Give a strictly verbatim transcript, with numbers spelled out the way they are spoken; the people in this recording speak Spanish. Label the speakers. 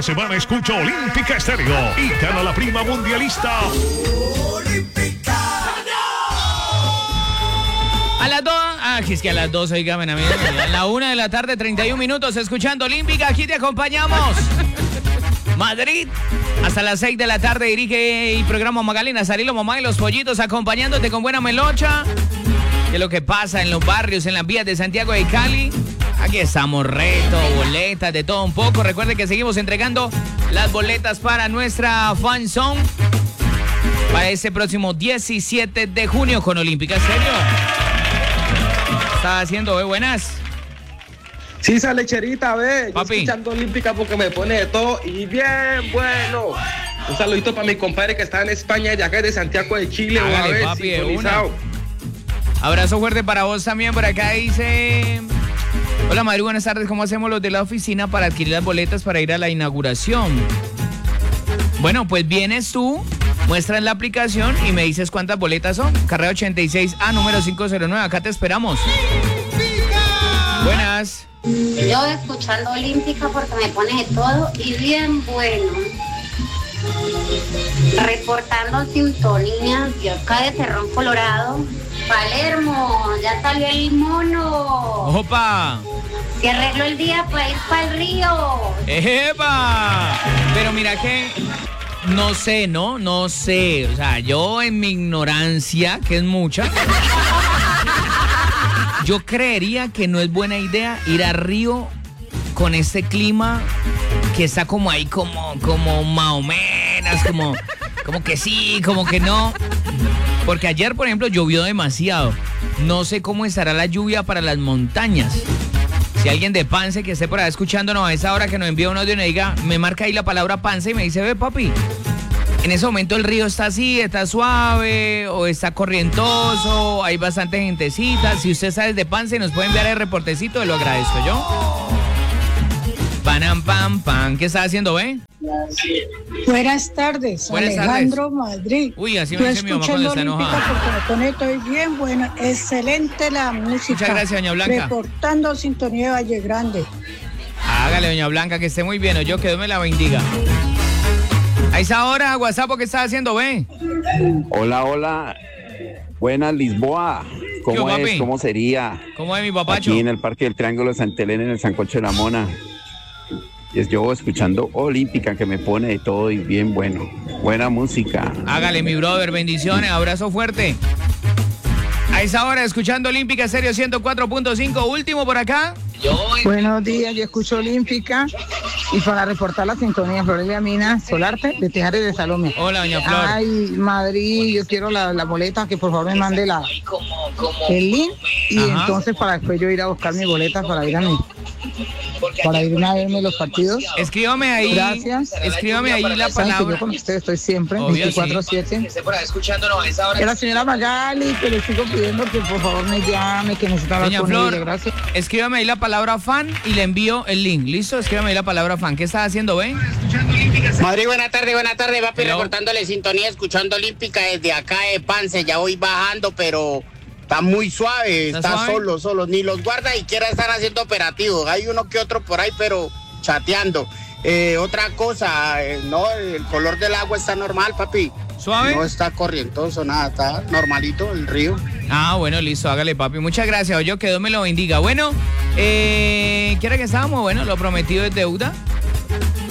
Speaker 1: Semana escucha Olímpica Estéreo y gana la prima mundialista. Olímpica.
Speaker 2: A las dos, ah, es que a las dos, oigan, a mí, a la una de la tarde, treinta y un minutos, escuchando Olímpica, aquí te acompañamos. Madrid, hasta las seis de la tarde, dirige y programa Magali Nazarilo, mamá y los pollitos, acompañándote con buena melocha. ¿Qué es lo que pasa en los barrios, en las vías de Santiago de Cali? Aquí estamos, reto, boletas, de todo un poco. Recuerden que seguimos entregando las boletas para nuestra Fan Zone para este próximo diecisiete de junio con Olímpica Estéreo. ¿Estás haciendo, eh? Buenas.
Speaker 3: Sí, esa lecherita, ve.
Speaker 2: Papi.
Speaker 3: Yo escuchando Olímpica porque me pone de todo y bien bueno. Un saludito para mi compadre que está en España, ya que es de Santiago de Chile.
Speaker 2: Hágale,
Speaker 3: ver,
Speaker 2: papi, de una. Abrazo fuerte para vos también. Por acá dice... Hola, Madrid, buenas tardes. ¿Cómo hacemos los de la oficina para adquirir las boletas para ir a la inauguración? Bueno, pues vienes tú, muestras la aplicación y me dices cuántas boletas son. Carrera ochenta y seis A, número quinientos nueve. Acá te esperamos. Buenas.
Speaker 4: Yo escuchando Olímpica porque me pone de todo y bien bueno. Reportando sintonía de acá de Cerrón, Colorado. Palermo, ya salió el mono.
Speaker 2: ¡Opa!
Speaker 4: Que arreglo el día para ir para el río.
Speaker 2: ¡Epa! Pero mira que no sé, ¿no? No sé. O sea, yo en mi ignorancia, que es mucha, yo creería que no es buena idea ir a Río con este clima que está como ahí, como, como más o menos, como, como que sí, como que no. Porque ayer, por ejemplo, llovió demasiado. No sé cómo estará la lluvia para las montañas. Si alguien de Pance que esté por ahí escuchándonos a esa hora que nos envía un audio y nos diga, me marca ahí la palabra Pance y me dice, ve papi, en ese momento el río está así, está suave o está corrientoso, hay bastante gentecita. Si usted sabe de Pance y nos puede enviar el reportecito, lo agradezco yo. Panam, pam, pam. ¿Qué está haciendo, ve?
Speaker 5: Buenas tardes,
Speaker 2: Buenas
Speaker 5: Alejandro
Speaker 2: tardes.
Speaker 5: Madrid.
Speaker 2: Uy, así me
Speaker 5: Yo
Speaker 2: dice mi mamá cuando está
Speaker 5: escuchando
Speaker 2: enojada.
Speaker 5: Olímpica porque me pone todo bien buena. Excelente la música.
Speaker 2: Muchas gracias, doña Blanca.
Speaker 5: Reportando sintonía de Valle Grande.
Speaker 2: Hágale, doña Blanca, que esté muy bien. O yo, que Dios me la bendiga. A esa hora, WhatsApp, ¿qué está haciendo, ve?
Speaker 6: Hola, hola. Buenas, Lisboa. ¿Cómo
Speaker 2: ¿Qué,
Speaker 6: es?
Speaker 2: papi?
Speaker 6: ¿Cómo sería?
Speaker 2: ¿Cómo es mi papacho?
Speaker 6: Aquí en el Parque del Triángulo de Santa Elena, en el Sancocho de la Mona. Y es yo escuchando Olímpica, que me pone de todo y bien bueno. Buena música.
Speaker 2: Hágale, mi brother, bendiciones, abrazo fuerte. A esa hora, escuchando Olímpica Estéreo ciento cuatro punto cinco, último por acá.
Speaker 7: Buenos días, yo escucho Olímpica y para reportar la sintonía, Florelia Mina Solarte de Tejares de Salomé.
Speaker 2: Hola, doña Flor.
Speaker 7: Ay, Madrid, yo quiero la, la boleta, que por favor me mande la, el link y
Speaker 2: Ajá.
Speaker 7: entonces para después yo ir a buscar mi boleta para ir a mi, para ir a verme los partidos.
Speaker 2: Escríbame ahí.
Speaker 7: Gracias.
Speaker 2: Escríbame ahí la
Speaker 7: Saben que
Speaker 2: palabra.
Speaker 7: yo con ustedes estoy siempre,
Speaker 2: Obvio,
Speaker 7: veinticuatro
Speaker 2: sí.
Speaker 7: siete.
Speaker 2: por ahí escuchándonos a esa hora.
Speaker 7: Es la señora Magali, que le sigo pidiendo que por favor me llame, que necesita hablar
Speaker 2: Doña
Speaker 7: con ella,
Speaker 2: Flor,
Speaker 7: gracias.
Speaker 2: escríbame ahí la palabra fan y le envío el link. ¿Listo? Escríbame ahí la palabra fan. ¿Qué estás haciendo, ve?
Speaker 8: Madrid, buena tarde, buena tarde, papi,
Speaker 2: Hello.
Speaker 8: reportándole sintonía, escuchando Olímpica desde acá de Pance, ya voy bajando, pero está muy suave,
Speaker 2: ¿Está
Speaker 8: está,
Speaker 2: suave?
Speaker 8: solo, solo, ni los guardas siquiera están haciendo operativos, hay uno que otro por ahí, pero chateando. Eh, otra cosa, eh, no, el color del agua está normal, papi.
Speaker 2: ¿Suave?
Speaker 8: No está corrientoso, nada, está normalito el río.
Speaker 2: Ah, bueno, listo, hágale, papi. Muchas gracias. Yo que Dios me lo bendiga. Bueno, eh, ¿qué era que estábamos? Bueno, lo prometido es deuda.